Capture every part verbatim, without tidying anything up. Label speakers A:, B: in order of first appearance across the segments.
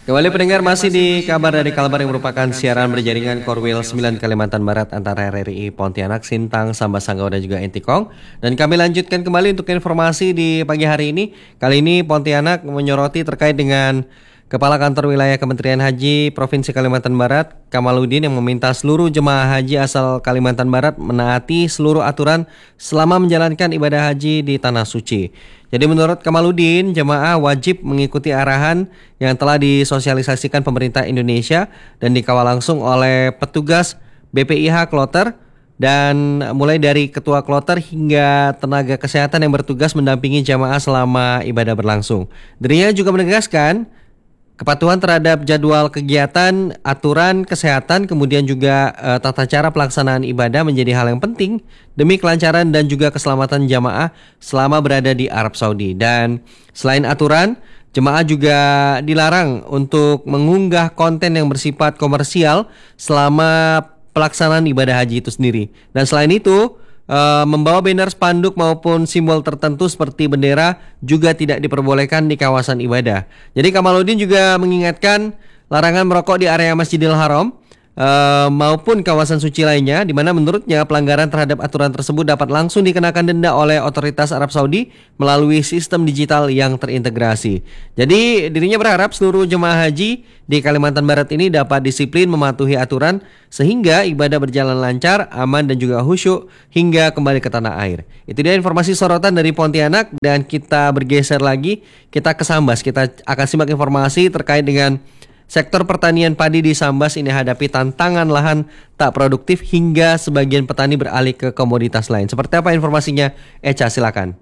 A: Kembali pendengar masih di kabar dari Kalbar yang merupakan siaran berjaringan Korwil sembilan Kalimantan Barat antara R R I Pontianak, Sintang, Sambas Sanggau dan juga Entikong. Dan kami lanjutkan kembali untuk informasi di pagi hari ini. Kali ini Pontianak menyoroti terkait dengan Kepala Kantor Wilayah Kementerian Haji Provinsi Kalimantan Barat, Kamaludin, yang meminta seluruh jemaah haji asal Kalimantan Barat menaati seluruh aturan selama menjalankan ibadah haji di Tanah Suci. Jadi menurut Kamaludin, jemaah wajib mengikuti arahan yang telah disosialisasikan pemerintah Indonesia dan dikawal langsung oleh petugas B P I H Kloter, dan mulai dari ketua kloter hingga tenaga kesehatan yang bertugas mendampingi jemaah selama ibadah berlangsung. Dirinya juga menegaskan kepatuhan terhadap jadwal kegiatan, aturan kesehatan, kemudian juga e, tata cara pelaksanaan ibadah menjadi hal yang penting demi kelancaran dan juga keselamatan jamaah selama berada di Arab Saudi. Dan selain aturan, jemaah juga dilarang untuk mengunggah konten yang bersifat komersial selama pelaksanaan ibadah haji itu sendiri. Dan selain itu, Uh, membawa banner, spanduk maupun simbol tertentu seperti bendera juga tidak diperbolehkan di kawasan ibadah. Jadi Kamaludin juga mengingatkan larangan merokok di area Masjidil Haram uh, maupun kawasan suci lainnya, di mana menurutnya pelanggaran terhadap aturan tersebut dapat langsung dikenakan denda oleh otoritas Arab Saudi melalui sistem digital yang terintegrasi. Jadi dirinya berharap seluruh jemaah haji di Kalimantan Barat ini dapat disiplin mematuhi aturan sehingga ibadah berjalan lancar, aman dan juga khusyuk hingga kembali ke tanah air. Itu dia informasi sorotan dari Pontianak, dan kita bergeser lagi, kita ke Sambas. Kita akan simak informasi terkait dengan sektor pertanian padi di Sambas ini hadapi tantangan lahan tak produktif hingga sebagian petani beralih ke komoditas lain. Seperti apa informasinya? Echa, silakan.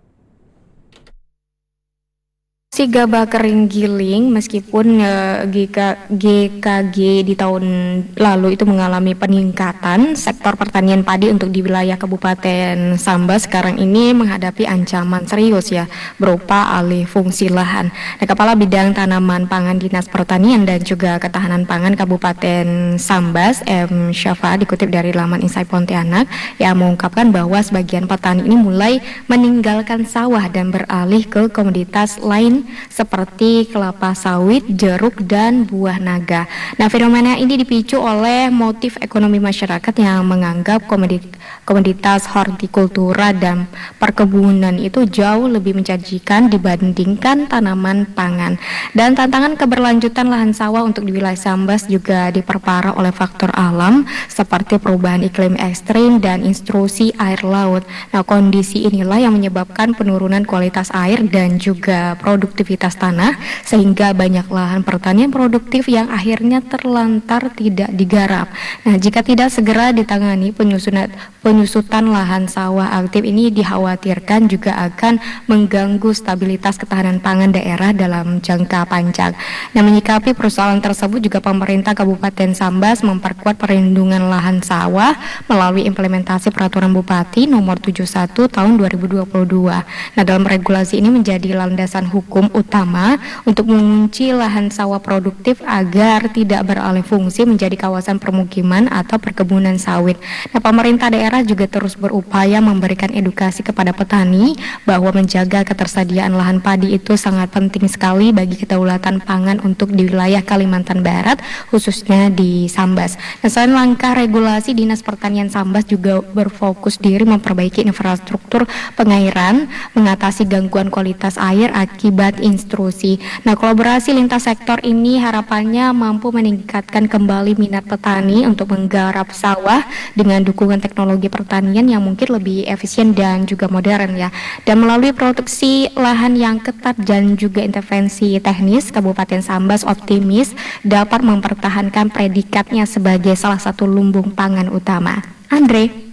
B: Si gabah kering giling, meskipun uh, G K, G K G di tahun lalu itu mengalami peningkatan, sektor pertanian padi untuk di wilayah Kabupaten Sambas sekarang ini menghadapi ancaman serius ya, berupa alih fungsi lahan. Nah, Kepala Bidang Tanaman Pangan Dinas Pertanian dan juga Ketahanan Pangan Kabupaten Sambas, M. Syafa, dikutip dari laman Insight Pontianak, yang mengungkapkan bahwa sebagian petani ini mulai meninggalkan sawah dan beralih ke komoditas lain seperti kelapa sawit, jeruk, dan buah naga. Nah, fenomena ini dipicu oleh motif ekonomi masyarakat yang menganggap komoditas, komoditas hortikultura dan perkebunan itu jauh lebih menjanjikan dibandingkan tanaman pangan. Dan tantangan keberlanjutan lahan sawah untuk di wilayah Sambas juga diperparah oleh faktor alam seperti perubahan iklim ekstrim dan intrusi air laut. Nah, kondisi inilah yang menyebabkan penurunan kualitas air dan juga produk produktivitas tanah, sehingga banyak lahan pertanian produktif yang akhirnya terlantar tidak digarap. Nah, jika tidak segera ditangani, penyusunan penyusutan lahan sawah aktif ini dikhawatirkan juga akan mengganggu stabilitas ketahanan pangan daerah dalam jangka panjang. Nah, menyikapi persoalan tersebut juga pemerintah Kabupaten Sambas memperkuat perlindungan lahan sawah melalui implementasi Peraturan Bupati Nomor tujuh puluh satu Tahun dua ribu dua puluh dua. Nah, dalam regulasi ini menjadi landasan hukum utama untuk mengunci lahan sawah produktif agar tidak beralih fungsi menjadi kawasan permukiman atau perkebunan sawit. Nah, pemerintah daerah juga terus berupaya memberikan edukasi kepada petani bahwa menjaga ketersediaan lahan padi itu sangat penting sekali bagi kedaulatan pangan untuk di wilayah Kalimantan Barat, khususnya di Sambas. Nah, selain langkah regulasi, Dinas Pertanian Sambas juga berfokus diri memperbaiki infrastruktur pengairan, mengatasi gangguan kualitas air akibat instruksi. Nah, kolaborasi lintas sektor ini harapannya mampu meningkatkan kembali minat petani untuk menggarap sawah dengan dukungan teknologi pertanian yang mungkin lebih efisien dan juga modern ya. Dan melalui produksi lahan yang ketat dan juga intervensi teknis, Kabupaten Sambas optimis dapat mempertahankan predikatnya sebagai salah satu lumbung pangan utama. Andre.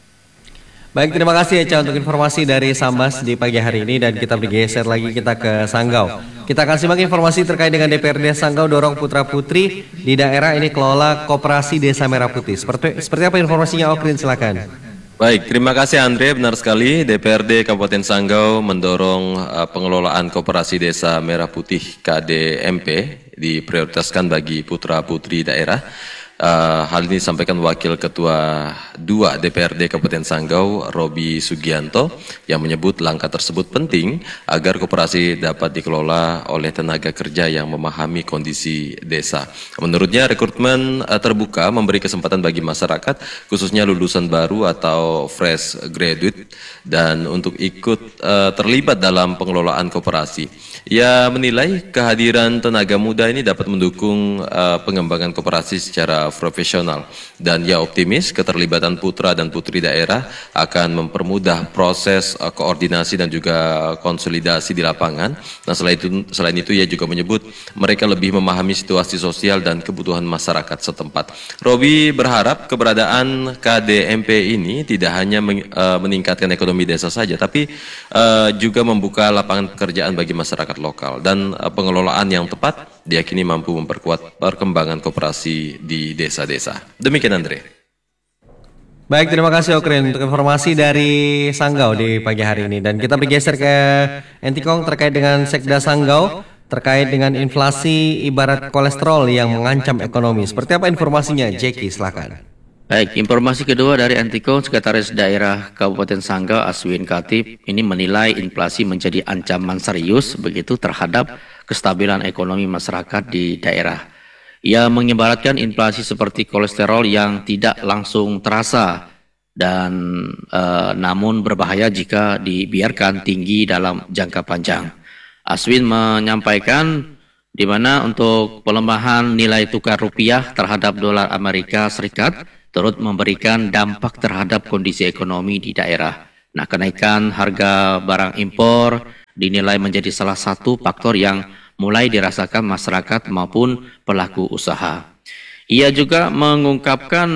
A: Baik, terima kasih Echa untuk informasi dari Sambas di pagi hari ini, dan kita bergeser lagi kita ke Sanggau. Kita akan simak informasi terkait dengan D P R D Sanggau dorong putra putri di daerah ini kelola Koperasi Desa Merah Putih. Seperti seperti apa informasinya, Okrin, silakan.
C: Baik, terima kasih Andre. Benar sekali, D P R D Kabupaten Sanggau mendorong uh, pengelolaan Koperasi Desa Merah Putih K D M P diprioritaskan bagi putra putri daerah. Uh, hal ini disampaikan Wakil Ketua dua D P R D Kabupaten Sanggau, Robi Sugianto, yang menyebut langkah tersebut penting agar koperasi dapat dikelola oleh tenaga kerja yang memahami kondisi desa. Menurutnya, rekrutmen uh, terbuka memberi kesempatan bagi masyarakat, khususnya lulusan baru atau fresh graduate, dan untuk ikut uh, terlibat dalam pengelolaan koperasi. Ia menilai kehadiran tenaga muda ini dapat mendukung uh, pengembangan koperasi secara profesional, dan ia optimis keterlibatan putra dan putri daerah akan mempermudah proses uh, koordinasi dan juga konsolidasi di lapangan. Nah, selain itu, selain itu ia juga menyebut mereka lebih memahami situasi sosial dan kebutuhan masyarakat setempat. Robi berharap keberadaan K D M P ini tidak hanya men, uh, meningkatkan ekonomi desa saja, tapi uh, juga membuka lapangan pekerjaan bagi masyarakat lokal, dan uh, pengelolaan yang tepat diyakini mampu memperkuat perkembangan koperasi di desa-desa. Demikian Andre.
A: Baik, terima kasih Okrin untuk informasi dari Sanggau di pagi hari ini. Dan kita bergeser ke Entikong terkait dengan Sekda Sanggau terkait dengan inflasi ibarat kolesterol yang mengancam ekonomi. Seperti apa informasinya? Jeki, silakan.
D: Baik, informasi kedua dari Entikong, Sekretaris Daerah Kabupaten Sanggau Aswin Katib ini menilai inflasi menjadi ancaman serius begitu terhadap kestabilan ekonomi masyarakat di daerah. Ia mengibaratkan inflasi seperti kolesterol yang tidak langsung terasa dan e, namun berbahaya jika dibiarkan tinggi dalam jangka panjang. Aswin menyampaikan di mana untuk pelemahan nilai tukar rupiah terhadap dolar Amerika Serikat turut memberikan dampak terhadap kondisi ekonomi di daerah. Nah, kenaikan harga barang impor dinilai menjadi salah satu faktor yang mulai dirasakan masyarakat maupun pelaku usaha. Ia juga mengungkapkan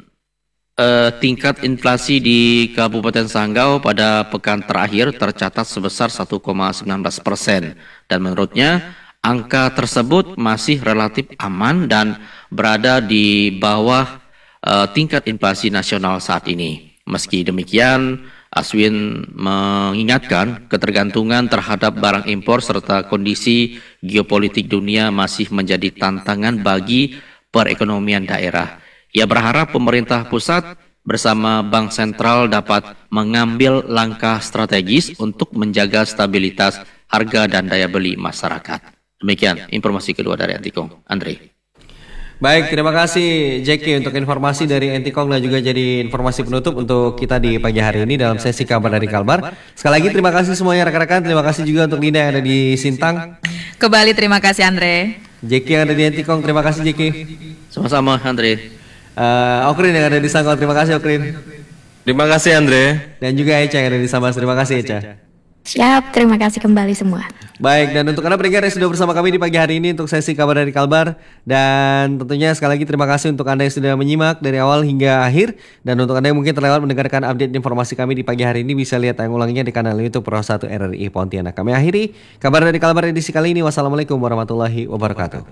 D: eh, tingkat inflasi di Kabupaten Sanggau pada pekan terakhir tercatat sebesar satu koma satu sembilan persen, dan menurutnya angka tersebut masih relatif aman dan berada di bawah uh, tingkat inflasi nasional saat ini. Meski demikian, Aswin mengingatkan ketergantungan terhadap barang impor serta kondisi geopolitik dunia masih menjadi tantangan bagi perekonomian daerah. Ia berharap pemerintah pusat bersama Bank Sentral dapat mengambil langkah strategis untuk menjaga stabilitas harga dan daya beli masyarakat. Demikian informasi kedua dari Entikong. Andre.
A: Baik, terima kasih Jeki untuk informasi dari Entikong dan juga jadi informasi penutup untuk kita di pagi hari ini dalam sesi kabar dari Kalbar. Sekali lagi terima kasih semuanya rekan-rekan, terima kasih juga untuk Linda yang ada di Sintang.
E: Kembali terima kasih Andre.
A: Jeki yang ada di Entikong, terima kasih Jeki.
D: Sama-sama Andre.
A: Uh, Okrin yang ada di Sanggau, terima kasih Okrin.
C: Terima kasih Andre.
A: Dan juga Eca yang ada di Sambas, terima kasih Eca.
B: Siap, terima kasih kembali semua.
A: Baik, dan untuk Anda pendengar yang sudah bersama kami di pagi hari ini untuk sesi kabar dari Kalbar. Dan tentunya sekali lagi terima kasih untuk Anda yang sudah menyimak dari awal hingga akhir. Dan untuk Anda yang mungkin terlewat mendengarkan update informasi kami di pagi hari ini, bisa lihat tayang ulangnya di kanal YouTube Pro satu R R I Pontianak. Kami akhiri kabar dari Kalbar edisi kali ini. Wassalamualaikum warahmatullahi wabarakatuh.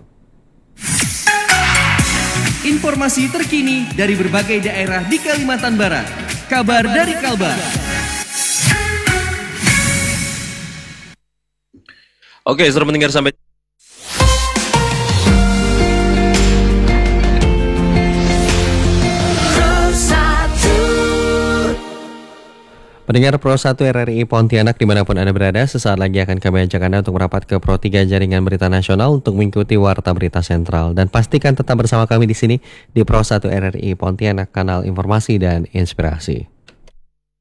F: Informasi terkini dari berbagai daerah di Kalimantan Barat. Kabar dari Kalbar.
C: Oke, selamat mendengar sampai
A: Pendengar Pro satu R R I Pontianak dimanapun Anda berada, sesaat lagi akan kami ajak Anda untuk merapat ke Pro tiga Jaringan Berita Nasional untuk mengikuti Warta Berita Sentral. Dan pastikan tetap bersama kami di sini di Pro satu R R I Pontianak, kanal informasi dan inspirasi.